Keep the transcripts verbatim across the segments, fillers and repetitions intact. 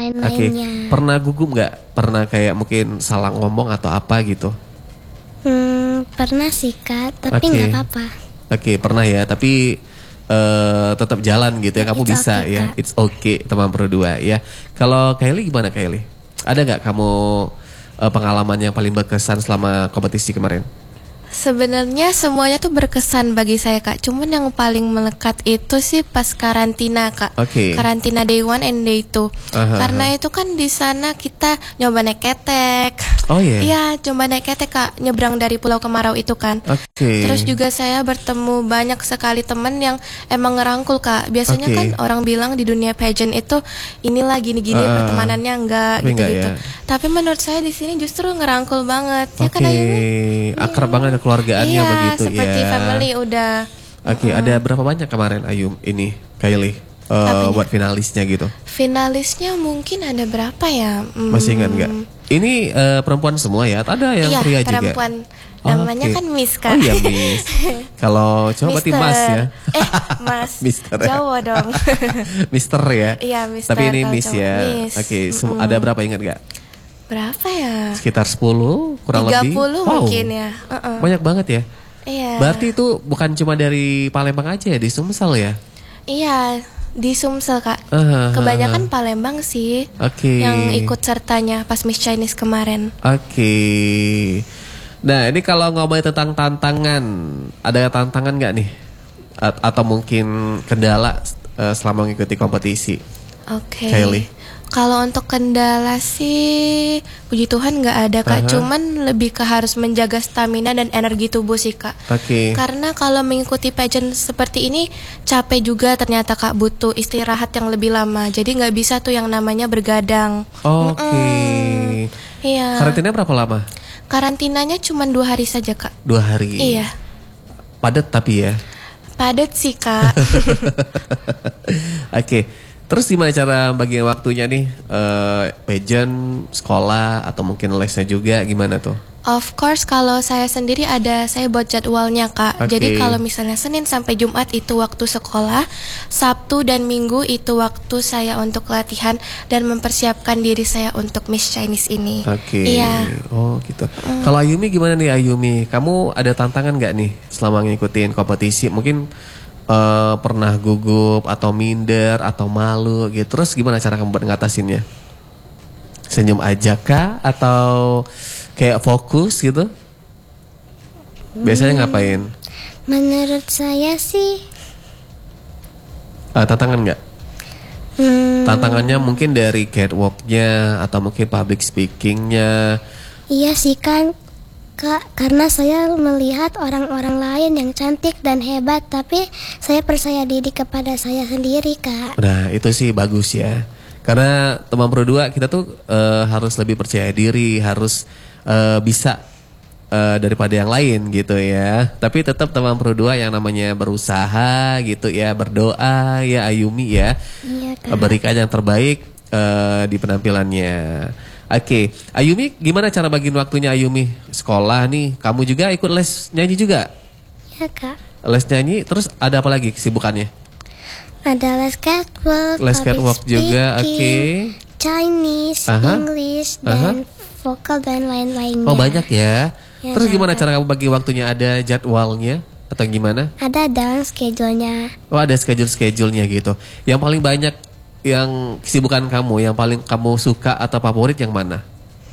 lain-lainnya. Okay. Pernah gugup nggak? Pernah kayak mungkin salah ngomong atau apa gitu? Hmm, pernah sih Kak, tapi nggak okay. apa-apa. Oke, okay, pernah ya, tapi uh, tetap jalan gitu ya, kamu It's bisa okay, ya. Kak. It's okay, teman berdua ya. Kalau Kylie gimana Kylie? Ada nggak kamu uh, pengalaman yang paling berkesan selama kompetisi kemarin? Sebenarnya semuanya tuh berkesan bagi saya Kak. Cuman yang paling melekat itu sih pas karantina Kak. Oke. Okay. Karantina day one and day two. Aha, Karena aha. itu kan di sana kita nyoba naik ketek. Oh iya. Yeah. Iya, coba naik ketek Kak, nyebrang dari Pulau Kemarau itu kan. Oke. Okay. Terus juga saya bertemu banyak sekali teman yang emang ngerangkul Kak. Biasanya okay. kan orang bilang di dunia pageant itu inilah gini-gini uh, pertemanannya enggak gitu-gitu. Ya. Tapi menurut saya di sini justru ngerangkul banget. Oke. Ya kan Ayu? Akrab banget keluargaannya iya, begitu seperti ya. family udah. Oke, okay, ada berapa banyak kemarin Ayu ini Kylie uh, buat finalisnya gitu? Finalisnya mungkin ada berapa ya? Hmm. Masih ingat nggak? Ini uh, perempuan semua ya? Ada yang iya, pria juga? perempuan. Namanya okay. kan Miss Kak. Oh iya Miss. Kalau coba berarti Mas ya. Eh Mas. Mister Jawa dong. Mister ya. Iya Mister. Tapi ini Miss Jawa. ya. Miss. Oke, okay, mm -mm. ada berapa ingat nggak? Berapa ya? Sekitar sepuluh kurang tiga lebih. puluh Wow. mungkin ya. Uh -uh. Banyak banget ya. Iya. Berarti itu bukan cuma dari Palembang aja ya, di Sumsel ya? Iya, di Sumsel Kak. Uh, uh, Kebanyakan Palembang sih. Oke. Okay. Yang ikut sertanya pas Miss Chinese kemarin. Oke. Okay. Nah ini kalau ngomongin tentang tantangan, ada tantangan nggak nih? A atau mungkin kendala uh, selama mengikuti kompetisi? Oke. Okay. Kylie. Kalau untuk kendala sih, puji Tuhan nggak ada Kak. Uh-huh. Cuman lebih ke harus menjaga stamina dan energi tubuh sih Kak. Oke. Okay. Karena kalau mengikuti pageant seperti ini capek juga ternyata Kak, butuh istirahat yang lebih lama. Jadi nggak bisa tuh yang namanya bergadang. Oke. Okay. Iya. Karantina berapa lama? Karantinanya cuma dua hari saja Kak. Dua hari. Iya. Padat tapi ya. Padat sih Kak. Oke. Okay. Terus gimana cara bagi waktunya nih, uh, pageant, sekolah, atau mungkin lesnya juga, gimana tuh? Of course kalau saya sendiri ada, saya buat jadwalnya Kak. Okay. Jadi kalau misalnya Senin sampai Jumat itu waktu sekolah, Sabtu dan Minggu itu waktu saya untuk latihan dan mempersiapkan diri saya untuk Miss Chinese ini. Oke. Okay. Iya. Oh gitu. Mm. Kalau Ayumi gimana nih Ayumi? Kamu ada tantangan nggak nih selama ngikutin kompetisi? Mungkin Uh, pernah gugup atau minder atau malu gitu. Terus gimana cara kamu buat ngatasinnya? Senyum aja kah? Atau kayak fokus gitu? Biasanya ngapain? Menurut saya sih uh, Tantangan nggak? hmm, Tantangannya mungkin dari catwalknya atau mungkin public speakingnya. Iya sih kan Kak, karena saya melihat orang-orang lain yang cantik dan hebat, tapi saya percaya diri kepada saya sendiri Kak. Nah itu sih bagus ya. Karena teman berdua kita tuh uh, harus lebih percaya diri, harus uh, bisa uh, daripada yang lain gitu ya. Tapi tetap teman berdua yang namanya berusaha gitu ya, berdoa ya Ayumi ya. Iya Kak. Berikan yang terbaik uh, di penampilannya. Oke, okay. Ayumi gimana cara bagiin waktunya Ayumi? Sekolah nih, kamu juga ikut les nyanyi juga? Iya Kak. Les nyanyi, terus ada apa lagi kesibukannya? Ada les catwalk, les catwalk juga, oke. Okay. Chinese, Aha. English, dan Aha. vokal dan lain-lainnya. Oh banyak ya? Ya terus gimana Kak. cara kamu bagi waktunya? Ada jadwalnya atau gimana? Ada dalam schedule-nya. Oh ada schedule-schedule-nya gitu. Yang paling banyak yang kesibukan kamu, yang paling kamu suka atau favorit yang mana?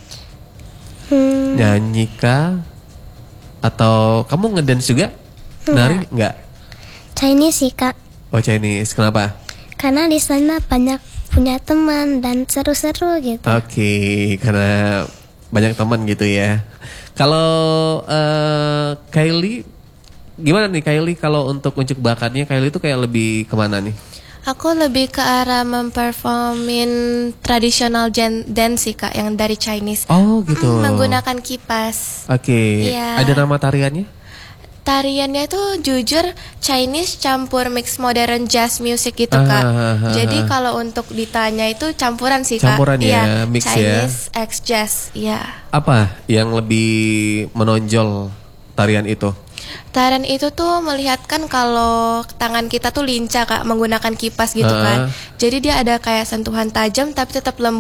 Hmm. Nyanyi kah? Atau kamu ngedance juga? Nari enggak? Chinese sih Kak. Oh Chinese, kenapa? Karena di sana banyak punya teman dan seru-seru gitu. Oke, okay, karena banyak teman gitu ya. Kalau uh, Kylie, gimana nih Kylie kalau untuk unjuk bakatnya Kylie itu kayak lebih kemana nih? Aku lebih ke arah memperformin tradisional dance sih Kak, yang dari Chinese. Oh gitu. Mm, menggunakan kipas. Oke. Okay. Iya. Ada nama tariannya? Tariannya itu jujur Chinese campur mix modern jazz music gitu ah, Kak. Ah, ah, Jadi kalau untuk ditanya itu campuran sih Kak. Campuran ya, iya, mix Chinese ya. X jazz, ya. Apa yang lebih menonjol tarian itu? Tarian itu tuh melihatkan kalau tangan kita tuh lincah Kak, menggunakan kipas gitu uh. kan. Jadi dia ada kayak sentuhan tajam tapi tetap lembut.